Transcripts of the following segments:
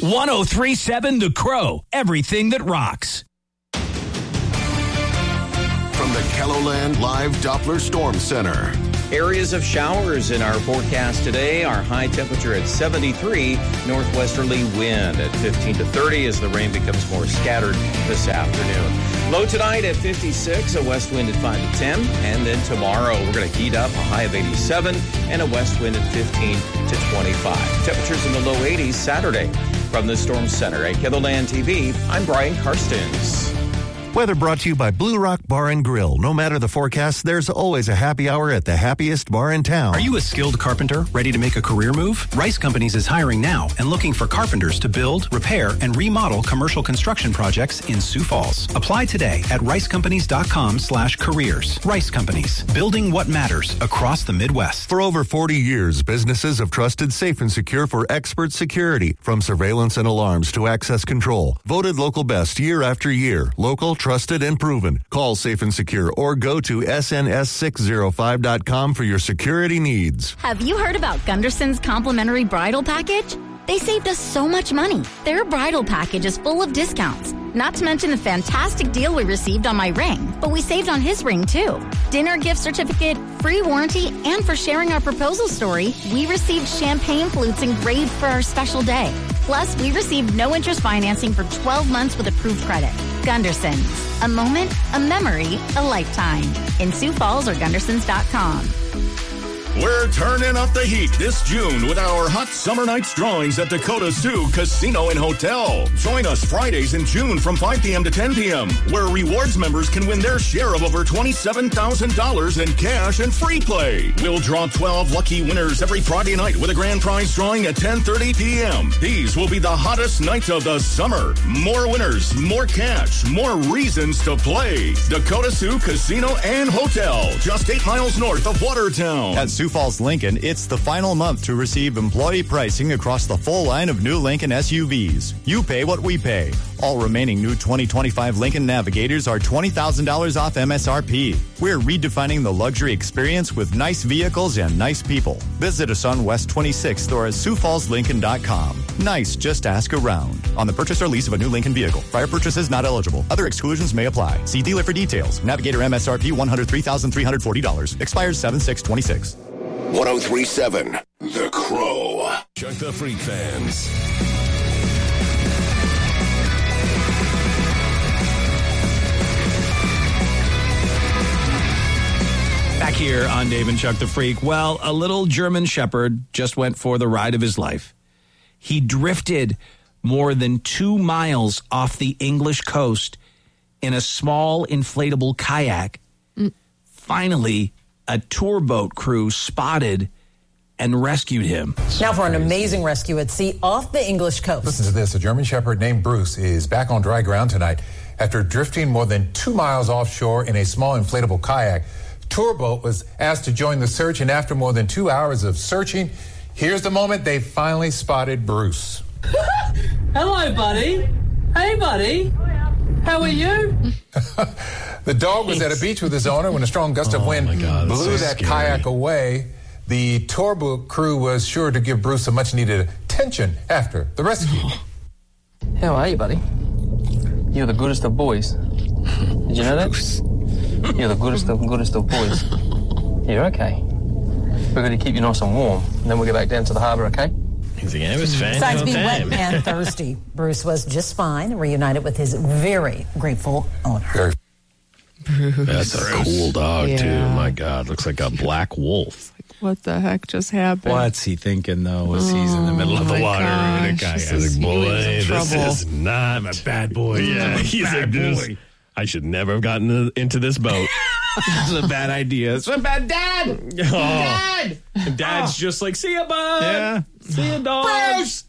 1037 The Crow, everything that rocks. From the KELOLAND Live Doppler Storm Center. Areas of showers in our forecast today. Our high temperature at 73, northwesterly wind at 15 to 30 as the rain becomes more scattered this afternoon. Low tonight at 56, a west wind at 5 to 10. And then tomorrow we're going to heat up, a high of 87 and a west wind at 15 to 25. Temperatures in the low 80s Saturday. From the Storm Center at KELOLAND TV, I'm Brian Karstens. Weather brought to you by Blue Rock Bar and Grill. No matter the forecast, there's always a happy hour at the happiest bar in town. Are you a skilled carpenter ready to make a career move? Rice Companies is hiring now and looking for carpenters to build, repair, and remodel commercial construction projects in Sioux Falls. Apply today at ricecompanies.com/careers. Rice Companies, building what matters across the Midwest. For over 40 years, businesses have trusted Safe and Secure for expert security, from surveillance and alarms to access control. Voted local best year after year. Local, trusted, and proven. Call Safe and Secure or go to sns605.com for your security needs. Have you heard about Gunderson's complimentary bridal package? They saved us so much money. Their bridal package is full of discounts. Not to mention the fantastic deal we received on my ring, but we saved on his ring too. Dinner gift certificate, free warranty, and for sharing our proposal story, we received champagne flutes engraved for our special day. Plus, we received no interest financing for 12 months with approved credit. Gunderson's. A moment, a memory, a lifetime. In Sioux Falls or Gundersons.com. We're turning up the heat this June with our Hot Summer Nights drawings at Dakota Sioux Casino and Hotel. Join us Fridays in June from 5 p.m. to 10 p.m., where rewards members can win their share of over $27,000 in cash and free play. We'll draw 12 lucky winners every Friday night with a grand prize drawing at 10:30 p.m. These will be the hottest nights of the summer. More winners, more cash, more reasons to play. Dakota Sioux Casino and Hotel, just 8 miles north of Watertown. At Sioux Falls Lincoln, it's the final month to receive employee pricing across the full line of new Lincoln SUVs. You pay what we pay. All remaining new 2025 Lincoln Navigators are $20,000 off MSRP. We're redefining the luxury experience with nice vehicles and nice people. Visit us on West 26th or at SiouxFallsLincoln.com. Nice, just ask around. On the purchase or lease of a new Lincoln vehicle. Prior purchases not eligible. Other exclusions may apply. See dealer for details. Navigator MSRP $103,340. Expires 7/6/26. 1037 The Crow. Chuck the Freak fans. Back here on Dave and Chuck the Freak. Well, a little German Shepherd just went for the ride of his life. He drifted more than 2 miles off the English coast in a small inflatable kayak. Finally, a tour boat crew spotted and rescued him. Now for an amazing rescue at sea off the English coast. Listen to this. A German Shepherd named Bruce is back on dry ground tonight after drifting more than 2 miles offshore in a small inflatable kayak. Tour boat was asked to join the search, and after more than 2 hours of searching, here's the moment they finally spotted Bruce. Hello, buddy. Hey, buddy. How are you? The dog was at a beach with his owner when a strong gust of wind blew that kayak away. The tour boat crew was sure to give Bruce some much-needed attention after the rescue. How are you, buddy? You're the goodest of boys. Did you know that? You're the goodest of boys. You're okay. We're going to keep you nice and warm, and then we'll get back down to the harbour, okay? Besides being wet and thirsty, Bruce was just fine and reunited with his very grateful owner. That's a cool dog, too. My God, looks like a black wolf. What the heck just happened? What's he thinking, though, as he's in the middle of the water? And a guy is like, boy, this is not... I'm a bad boy. Yeah, he's a bad boy. I should never have gotten into this boat. This is a bad idea. It's a bad dad. Oh. Dad. And Dad's just like, see ya, bud. Yeah. See ya, dogs.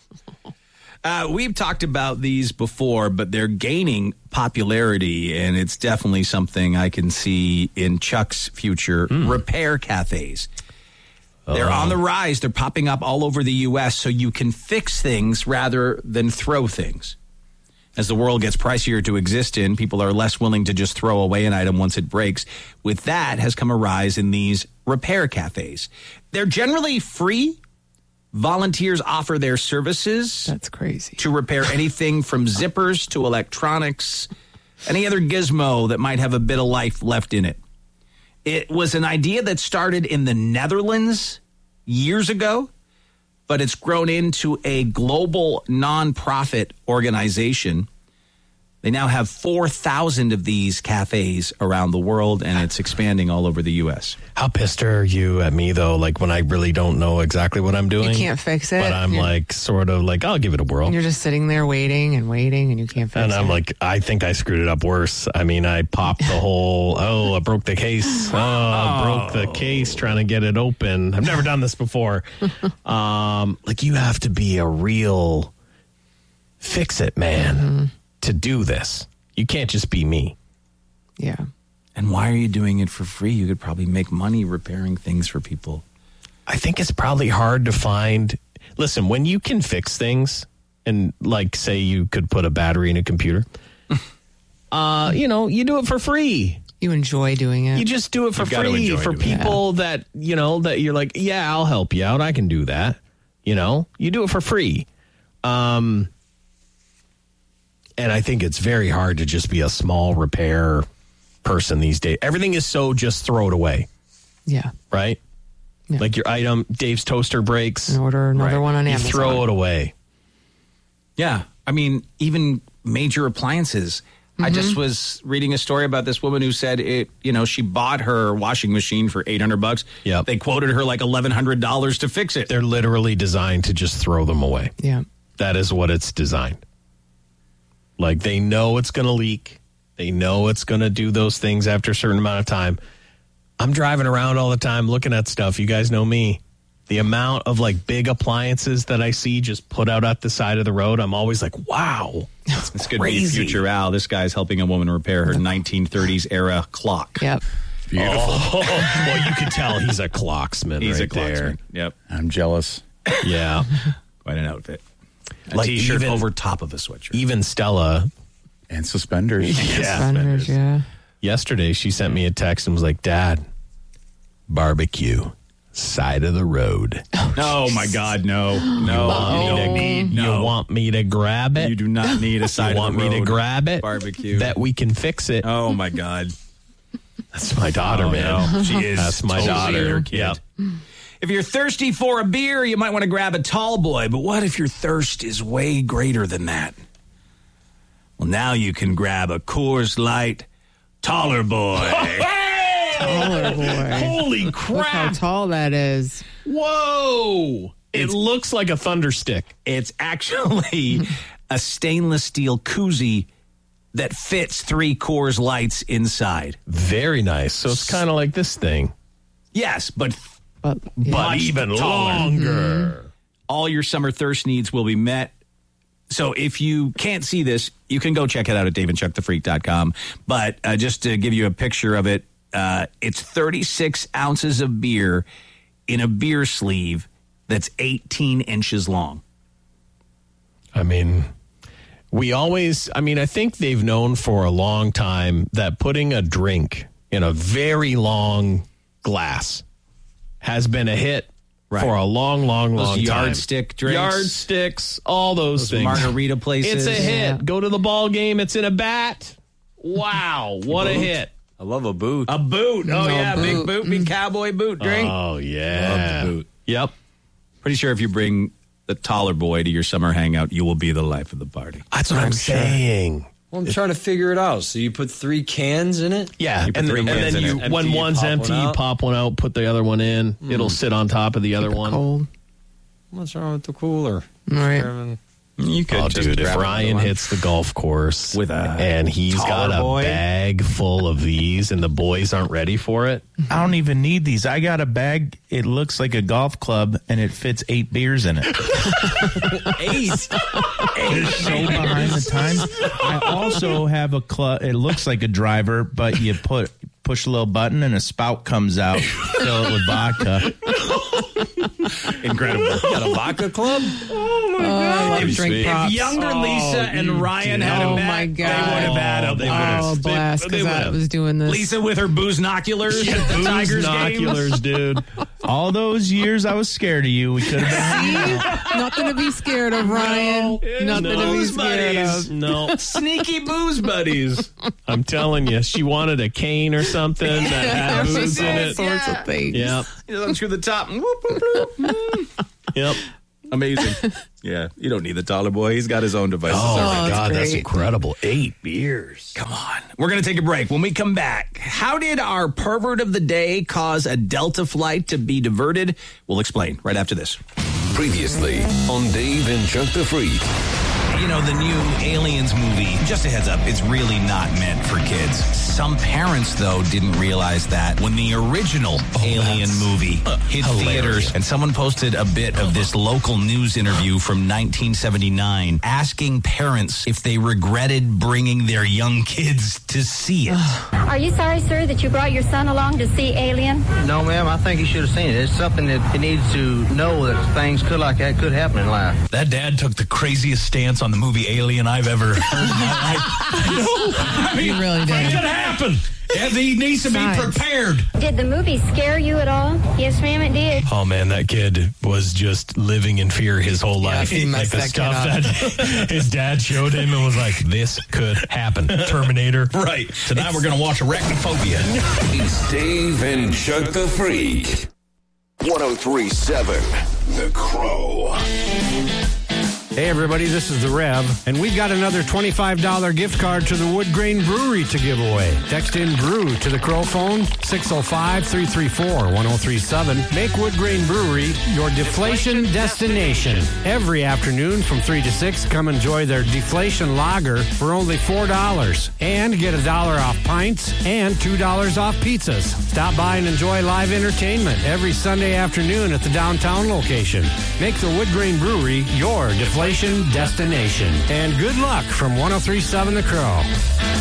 We've talked about these before, but they're gaining popularity, and it's definitely something I can see in Chuck's future. Repair cafes. They're on the rise. They're popping up all over the U.S., so you can fix things rather than throw things. As the world gets pricier to exist in, people are less willing to just throw away an item once it breaks. With that has come a rise in these repair cafes. They're generally free, Volunteers offer their services. That's crazy. To repair anything from zippers to electronics, any other gizmo that might have a bit of life left in it. It was an idea that started in the Netherlands years ago, but it's grown into a global nonprofit organization. They now have 4,000 of these cafes around the world, and it's expanding all over the U.S. How pissed are you at me, though, like when I really don't know exactly what I'm doing? You can't fix it. But I'm like, sort of like, I'll give it a whirl. And you're just sitting there waiting, and you can't fix it. And I'm like, I think I screwed it up worse. I mean, I popped the whole, I broke the case. I broke the case trying to get it open. I've never done this before. Like, you have to be a real fix-it man to do this. You can't just be me. Yeah. And why are you doing it for free? You could probably make money repairing things for people. I think it's probably hard to find. Listen, when you can fix things, and like say you could put a battery in a computer, you do it for free. You enjoy doing it. You just do it for free for people that, that you're like, yeah, I'll help you out. I can do that. You do it for free. And I think it's very hard to just be a small repair person these days. Everything is so just throw it away. Yeah. Right? Yeah. Like your item, Dave's toaster breaks. And order another one on Amazon. You throw it away. Yeah. I mean, even major appliances. I just was reading a story about this woman who said she bought her washing machine for $800. Yep. They quoted her like $1,100 to fix it. They're literally designed to just throw them away. Yeah. That is what it's designed. Like, they know it's going to leak. They know it's going to do those things after a certain amount of time. I'm driving around all the time looking at stuff. You guys know me. The amount of, like, big appliances that I see just put out at the side of the road, I'm always like, wow. This could be future Al. This guy's helping a woman repair her 1930s era clock. Yep. Beautiful. Well, you can tell he's a clocksman. He's right a clocksman. there. Yep. I'm jealous. Yeah. Quite an outfit. A like t-shirt over top of a sweatshirt. Even Stella. And suspenders. Suspenders, yeah. Yesterday, she sent me a text and was like, Dad, barbecue, side of the road. Oh, my God, no. You want me to grab it? You do not need a side of the road. You want me to grab it? Barbecue. Bet we can fix it. Oh, my God. That's my daughter, man. No. She is. That's my totally daughter. Kid. Yep. If you're thirsty for a beer, you might want to grab a Tall Boy. But what if your thirst is way greater than that? Well, now you can grab a Coors Light Taller Boy. Taller Boy. Holy crap. Look how tall that is. Whoa. It looks like a thunder stick. It's actually a stainless steel koozie that fits 3 Coors Lights inside. Very nice. So it's kind of like this thing. Yes, but even taller. longer. All your summer thirst needs will be met. So if you can't see this, you can go check it out at daveandchuckthefreak.com. But just to give you a picture of it, it's 36 ounces of beer in a beer sleeve that's 18 inches long. I mean, I think they've known for a long time that putting a drink in a very long glass has been a hit for a long time. Yardstick drinks. Yardsticks, all those things. Margarita places. It's a hit. Yeah. Go to the ball game. It's in a bat. Wow, what a hit. I love a boot. A boot. Oh, yeah, boot. big boot. Big cowboy boot drink. Oh, yeah. Love the boot. Yep. Pretty sure if you bring the Taller Boy to your summer hangout, you will be the life of the party. That's what I'm saying. Well, I'm trying to figure it out. So you put 3 cans in it? Yeah, and then when one's empty, you pop one out, put the other one in. It'll sit on top of the other one. Cold. What's wrong with the cooler? Right. You could dude, if Ryan hits the golf course and he's got a bag full of these and the boys aren't ready for it. I don't even need these. I got a bag. It looks like a golf club and it fits 8 beers in it. 8? It's so behind the times. I also have a club. It looks like a driver, but you push a little button and a spout comes out. Fill it with vodka. Incredible. You got a vodka club? Oh, my God. If younger Lisa and Ryan had a bet, they would have had a blast. Blast, because I was doing this. Lisa with her booze-noculars at the Tigers Booze-noculars, game. dude. All those years I was scared of you. We could have been hanging out. Nothing to be scared of, Ryan. Nothing to be Booze scared buddies. of. No. Sneaky booze buddies. I'm telling you, she wanted a cane or something that had She booze in said it. sorts of things. Yep. Through the top. Whoop, whoop, whoop. Yep. Amazing. Yeah, you don't need the taller boy. He's got his own devices. Oh, my that's God, that's great. incredible. 8 beers. Come on. We're going to take a break. When we come back, how did our pervert of the day cause a Delta flight to be diverted? We'll explain right after this. Previously on Dave and Chuck the Freak. You know, the new Aliens movie, just a heads up, it's really not meant for kids. Some parents, though, didn't realize that when the original Alien movie hit theaters, and someone posted a bit of this local news interview from 1979 asking parents if they regretted bringing their young kids to see it. Are you sorry, sir, that you brought your son along to see Alien? No, ma'am, I think he should have seen it. It's something that he needs to know that things like that could happen in life. That dad took the craziest stance on the movie Alien I've ever heard in my life. I mean, You really did. It could happen. And he needs to be prepared. Did the movie scare you at all? Yes, ma'am, it did. Oh, man, that kid was just living in fear his whole life. he Like messed the that stuff kid that his dad showed him and was like, this could happen. Terminator. Right. Tonight we're going to watch Arachnophobia. It's Dave and Chuck the Freak. 103.7 The Crow. Hey everybody, this is the Rev, and we've got another $25 gift card to the Wood Grain Brewery to give away. Text in brew to the Crow phone, 605-334-1037. Make Wood Grain Brewery your deflation destination. Every afternoon from 3 to 6, come enjoy their deflation lager for only $4. And get $1 off pints and $2 off pizzas. Stop by and enjoy live entertainment every Sunday afternoon at the downtown location. Make the Wood Grain Brewery your deflation destination. And good luck from 103.7 The Crow.